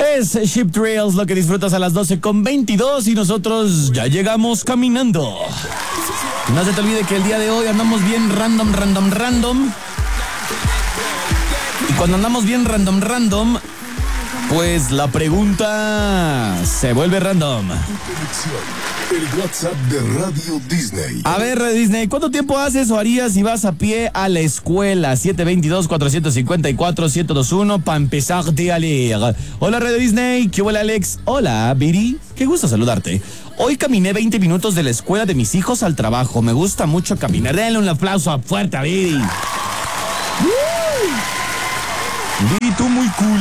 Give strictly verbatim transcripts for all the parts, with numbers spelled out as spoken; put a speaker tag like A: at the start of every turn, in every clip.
A: Es Ship Trails, lo que disfrutas a las doce con veintidós y nosotros ya llegamos caminando. No se te olvide que el día de hoy andamos bien random, random, random. Y cuando andamos bien random, random, pues la pregunta se vuelve random.
B: El WhatsApp de Radio Disney.
A: A ver, Radio Disney, ¿cuánto tiempo haces o harías si vas a pie a la escuela? siete dos dos, cuatro cinco cuatro, uno siete dos uno para empezar a leer. Hola, Radio Disney. ¿Qué hola, Alex? Hola, Viri. Qué gusto saludarte. Hoy caminé veinte minutos de la escuela de mis hijos al trabajo. Me gusta mucho caminar. Denle un aplauso fuerte a Viri. Uh. Viri, tú muy cool.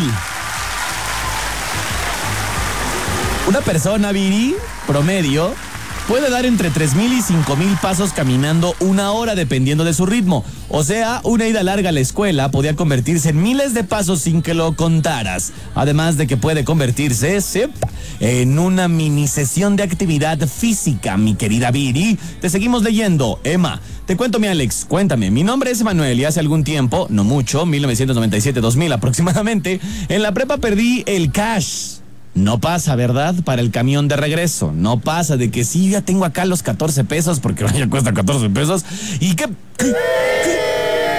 A: Una persona, Viri, promedio, puede dar entre tres mil y cinco mil pasos caminando una hora dependiendo de su ritmo. O sea, una ida larga a la escuela podía convertirse en miles de pasos sin que lo contaras. Además de que puede convertirse, sip, en una mini sesión de actividad física, mi querida Viri. Te seguimos leyendo. Emma, te cuento, mi Alex, cuéntame. Mi nombre es Emanuel y hace algún tiempo, no mucho, mil novecientos noventa y siete dos mil aproximadamente, en la prepa perdí el cash. No pasa, ¿verdad? Para el camión de regreso. No pasa de que sí, ya tengo acá los catorce pesos, porque vaya, cuesta catorce pesos. ¿Y qué? ¿Qué? ¿Qué?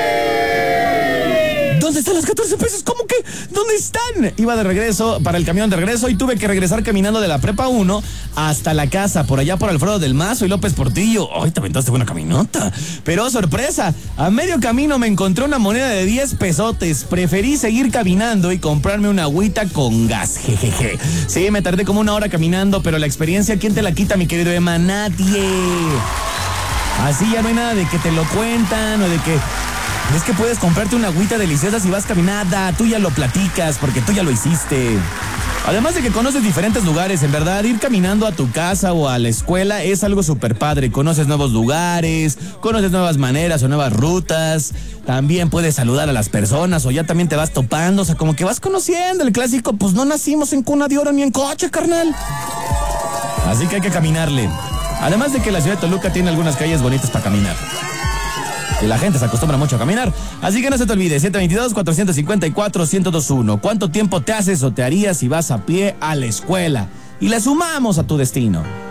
A: ¿Dónde están los catorce pesos? ¿Cómo que? ¿Dónde están? Iba de regreso para el camión de regreso y tuve que regresar caminando de la prepa uno hasta la casa, por allá por Alfredo del Mazo y López Portillo. ¡Ay, te aventaste buena caminota! Pero, sorpresa, a medio camino me encontré una moneda de diez pesotes. Preferí seguir caminando y comprarme una agüita con gas, jejeje. Sí, me tardé como una hora caminando, pero la experiencia, ¿quién te la quita, mi querido Emma? Nadie. Así ya no hay nada de que te lo cuentan o de que... Es que puedes comprarte una agüita deliciosa si vas caminada, tú ya lo platicas porque tú ya lo hiciste. Además de que conoces diferentes lugares, en verdad, ir caminando a tu casa o a la escuela es algo súper padre. Conoces nuevos lugares, conoces nuevas maneras o nuevas rutas. También puedes saludar a las personas o ya también te vas topando, o sea, como que vas conociendo el clásico, pues no nacimos en cuna de oro ni en coche, carnal. Así que hay que caminarle. Además de que la ciudad de Toluca tiene algunas calles bonitas para caminar. Y la gente se acostumbra mucho a caminar. Así que no se te olvide, siete dos dos, cuatro cinco cuatro, uno cero dos uno. ¿Cuánto tiempo te haces o te harías si vas a pie a la escuela? Y le sumamos a tu destino.